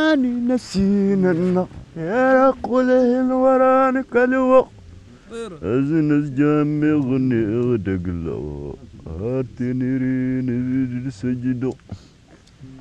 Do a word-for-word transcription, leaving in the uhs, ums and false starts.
أني نسينا النار يا قوله الوران كالوق أزنز جامي غني غدق لو هاتني رين سجدو